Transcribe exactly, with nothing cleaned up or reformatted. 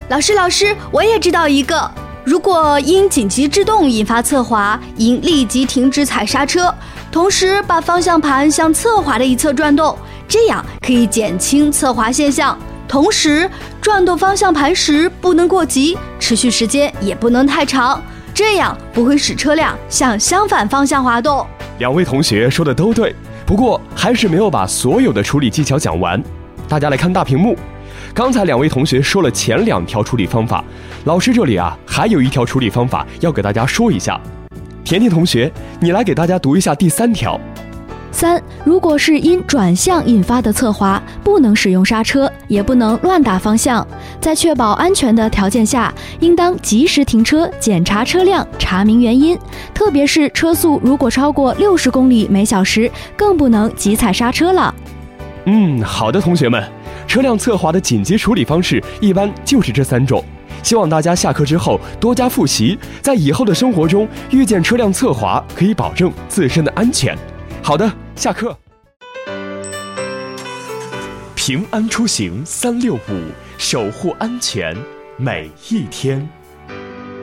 老师，老师，我也知道一个。如果因紧急制动引发侧滑，应立即停止踩刹车，同时把方向盘向侧滑的一侧转动，这样可以减轻侧滑现象。同时，转动方向盘时不能过急，持续时间也不能太长，这样不会使车辆向相反方向滑动。 两位同学说的都对，不过还是没有把所有的处理技巧讲完。大家来看大屏幕，刚才两位同学说了前两条处理方法，老师这里啊还有一条处理方法要给大家说一下。甜甜同学，你来给大家读一下第三条。 三，如果是因转向引发的侧滑，不能使用刹车，也不能乱打方向。在确保安全的条件下，应当及时停车，检查车辆，查明原因。特别是车速如果超过六十公里每小时，更不能急踩刹车了。 嗯，好的，同学们，车辆侧滑的紧急处理方式一般就是这三种。希望大家下课之后多加复习，在以后的生活中遇见车辆侧滑，可以保证自身的安全。好的，下课。平安出行三六五，守护安全每一天。